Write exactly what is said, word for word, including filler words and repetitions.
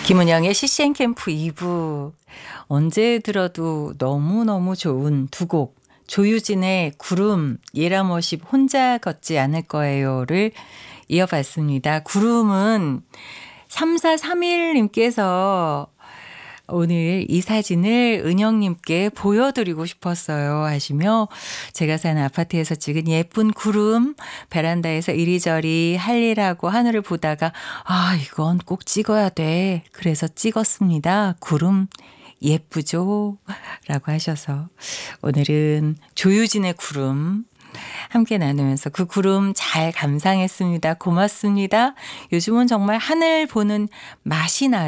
김은영의 씨씨엔 캠프 이 부. 언제 들어도 너무너무 좋은 두 곡. 조유진의 구름, 예람워십 혼자 걷지 않을 거예요를 이어봤습니다. 구름은 삼사삼일 님께서 오늘 이 사진을 은영님께 보여드리고 싶었어요 하시며, 제가 사는 아파트에서 찍은 예쁜 구름, 베란다에서 이리저리 할 일하고 하늘을 보다가 아 이건 꼭 찍어야 돼, 그래서 찍었습니다. 구름 예쁘죠? 라고 하셔서 오늘은 조유진의 구름 함께 나누면서 그 구름 잘 감상했습니다. 고맙습니다. 요즘은 정말 하늘 보는 맛이 나요.